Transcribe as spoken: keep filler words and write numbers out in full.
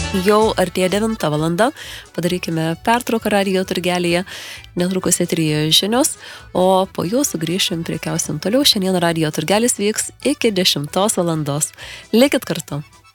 Jau artėja devinta valanda, padarykime pertrauką radijo turgelėje, netrukus eteryje žinios, o po jų sugrįšim prekiausim toliau. Šiandien radijo turgelis vyks iki dešimtos valandos. Likit kartu.